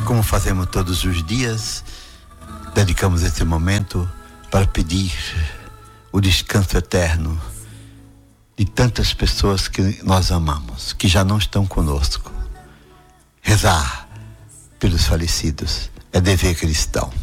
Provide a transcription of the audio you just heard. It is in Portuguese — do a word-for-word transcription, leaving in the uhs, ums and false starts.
Como fazemos todos os dias, dedicamos esse momento para pedir o descanso eterno de tantas pessoas que nós amamos, que já não estão conosco. Rezar pelos falecidos é dever cristão.